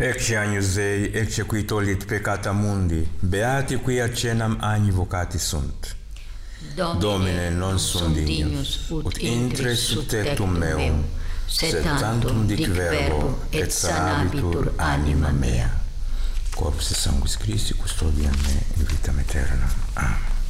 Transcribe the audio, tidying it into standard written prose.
Ecce agnus Dei, ecce qui tollit peccata mundi, beati qui accenam agni vocati sunt. Domine non sum dignus, ut intres sub tectum meum, sed tantum dic verbo, et sanabitur anima mea. Corpus Sanguis Christi custodiam me in vitam aeternam. Amen.